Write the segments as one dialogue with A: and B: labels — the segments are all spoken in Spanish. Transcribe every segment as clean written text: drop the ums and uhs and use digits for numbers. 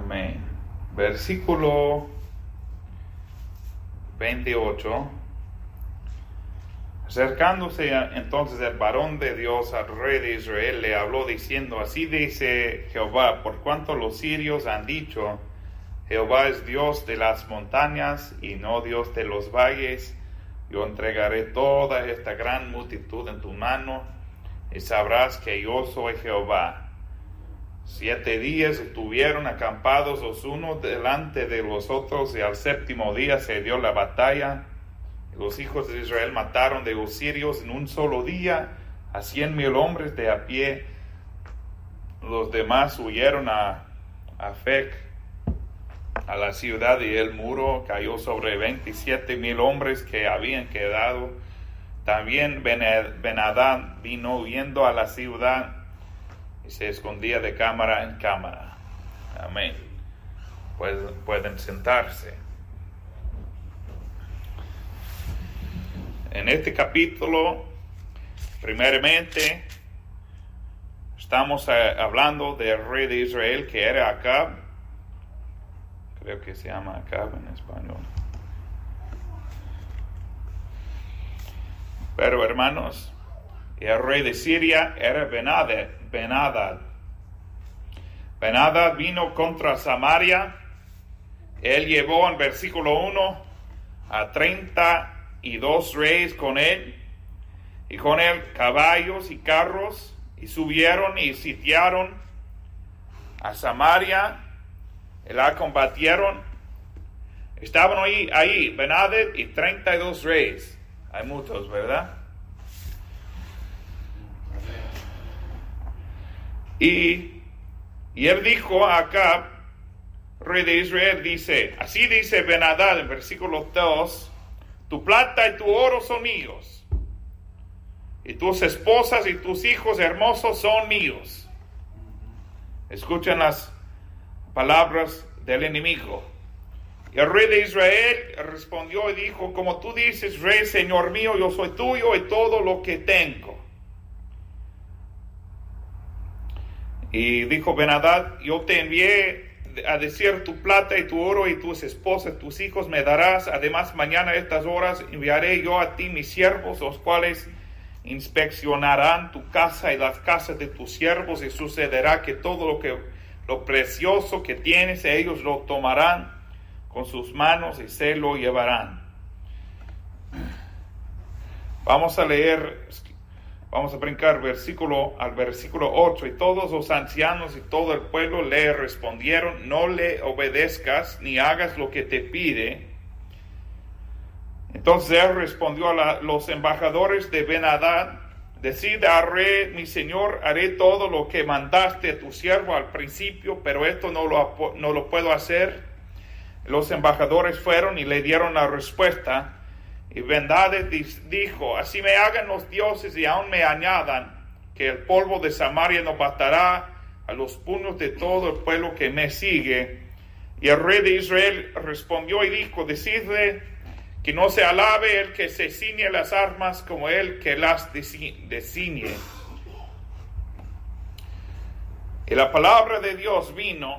A: Amén. Versículo 28. Acercándose entonces el varón de Dios al rey de Israel, le habló diciendo: así dice Jehová, por cuanto los sirios han dicho: Jehová es Dios de las montañas y no Dios de los valles, yo entregaré toda esta gran multitud en tu mano, y sabrás que yo soy Jehová. 7 días estuvieron acampados los unos delante de los otros, y al 7º día se dio la batalla. Los hijos de Israel mataron de los sirios en un solo día a 100,000 hombres de a pie. Los demás huyeron a Afec, a la ciudad, y el muro cayó sobre 27,000 hombres que habían quedado. También Ben-Hadad vino huyendo a la ciudad y se escondía de cámara en cámara. Amén. Pueden sentarse. En este capítulo, primeramente, estamos hablando del rey de Israel, que era Acab. Creo que se llama Acab en español. Pero hermanos, el rey de Siria era Ben-Hadad. Ben-Hadad vino contra Samaria. Él llevó en versículo 1 a 32 reyes con él, y con él caballos y carros, y subieron y sitiaron a Samaria, y la combatieron. Estaban ahí Ben-Hadad y 32 reyes. Hay muchos, ¿verdad? Y él dijo a Acab, rey de Israel, así dice Ben-Hadad en versículo 2: tu plata y tu oro son míos, y tus esposas y tus hijos hermosos son míos. Escuchen las palabras del enemigo. Y el rey de Israel respondió y dijo: como tú dices, rey, señor mío, yo soy tuyo y todo lo que tengo. Y dijo Ben-Hadad: yo te envié a decir: tu plata y tu oro y tus esposas, tus hijos me darás. Además, mañana a estas horas enviaré yo a ti mis siervos, los cuales inspeccionarán tu casa y las casas de tus siervos, y sucederá que todo lo precioso que tienes, ellos lo tomarán con sus manos y se lo llevarán. Vamos a brincar al versículo 8. Y todos los ancianos y todo el pueblo le respondieron: no le obedezcas ni hagas lo que te pide. Entonces él respondió a los embajadores de Ben-Hadad: decid al rey mi señor, haré todo lo que mandaste a tu siervo al principio, pero esto no lo puedo hacer. Los embajadores fueron y le dieron la respuesta. Y Ben-Hadad dijo: así me hagan los dioses y aún me añadan, que el polvo de Samaria no bastará a los puños de todo el pueblo que me sigue. Y el rey de Israel respondió y dijo: decidle que no se alabe el que se ciñe las armas como el que las desciñe. Y la palabra de Dios vino.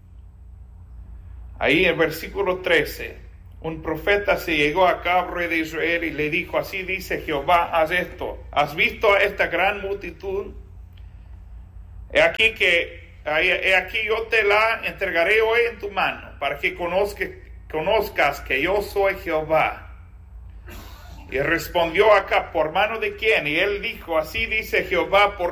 A: Ahí en versículo 13, un profeta se llegó a Acab, rey de Israel, y le dijo: así dice Jehová, haz esto. ¿Has visto a esta gran multitud? He aquí yo te la entregaré hoy en tu mano, para que conozcas que yo soy Jehová. Y respondió Acab: ¿por mano de quién? Y él dijo: así dice Jehová, por